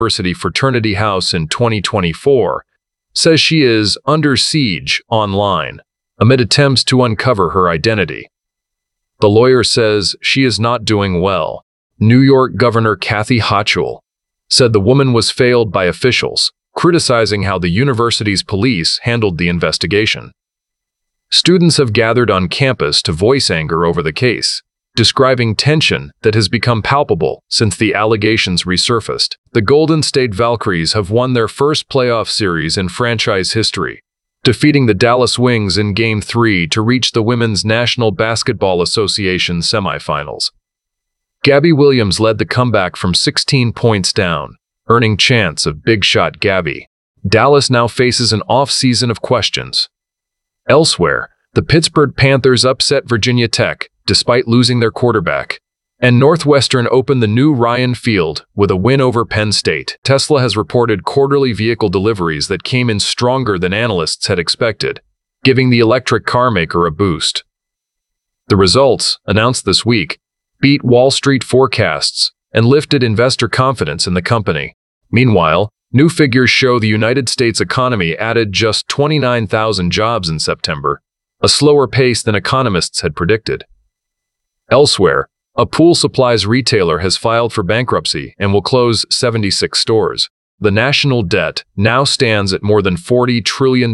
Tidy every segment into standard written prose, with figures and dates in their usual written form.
University fraternity house in 2024, says she is under siege online amid attempts to uncover her identity. The lawyer says she is not doing well. New York Governor Kathy Hochul said the woman was failed by officials, criticizing how the university's police handled the investigation. Students have gathered on campus to voice anger over the case, describing tension that has become palpable since the allegations resurfaced. The Golden State Valkyries have won their first playoff series in franchise history, defeating the Dallas Wings in Game 3 to reach the Women's National Basketball Association semifinals. Gabby Williams led the comeback from 16 points down, earning chance of Big Shot Gabby. Dallas now faces an off-season of questions. Elsewhere, the Pittsburgh Panthers upset Virginia Tech despite losing their quarterback, and Northwestern opened the new Ryan Field with a win over Penn State. Tesla has reported quarterly vehicle deliveries that came in stronger than analysts had expected, giving the electric car maker a boost. The results, announced this week, beat Wall Street forecasts and lifted investor confidence in the company. Meanwhile, new figures show the United States economy added just 29,000 jobs in September, a slower pace than economists had predicted. Elsewhere, a pool supplies retailer has filed for bankruptcy and will close 76 stores. The national debt now stands at more than $40 trillion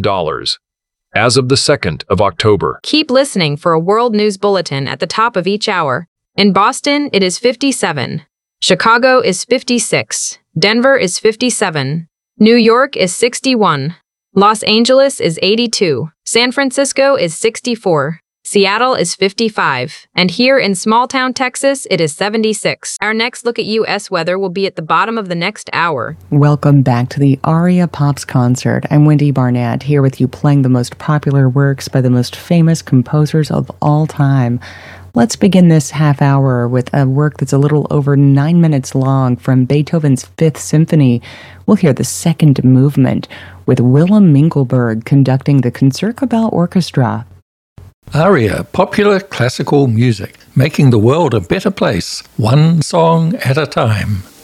as of the 2nd of October. Keep listening for a world news bulletin at the top of each hour. In Boston, it is 57. Chicago is 56. Denver is 57. New York is 61. Los Angeles is 82. San Francisco is 64. Seattle is 55, and here in small-town Texas, it is 76. Our next look at U.S. weather will be at the bottom of the next hour. Welcome back to the Aria Pops concert. I'm Wendy Barnett, here with you playing the most popular works by the most famous composers of all time. Let's begin this half hour with a work that's a little over 9 minutes long from Beethoven's Fifth Symphony. We'll hear the second movement with Willem Minkelberg conducting the Concertgebouw Orchestra. Aria, popular classical music, making the world a better place, one song at a time.